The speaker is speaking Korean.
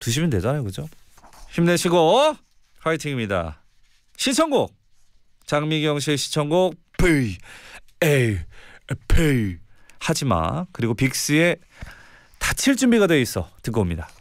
두시면 되잖아요, 그죠? 힘내시고 화이팅입니다. 신청곡 장미경 씨의 신청곡 P.A.P. 하지마 그리고 빅스의 다칠 준비가 돼 있어 듣고 옵니다.